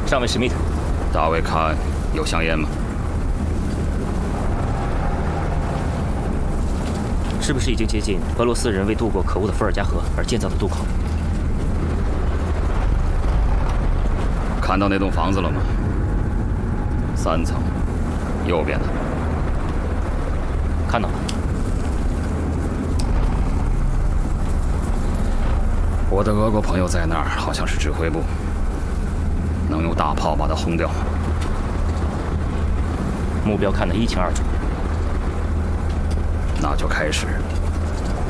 上尉史密特， 大卫·卡恩，有香烟吗？ 是不是已经接近俄罗斯人为渡过可恶的伏尔加河而建造的渡口？ 看到那栋房子了吗？3层，右边的。 看到了。 我的俄国朋友在那儿，好像是指挥部，能用大炮把它轰掉。 目标看得一清二楚。 那就开始。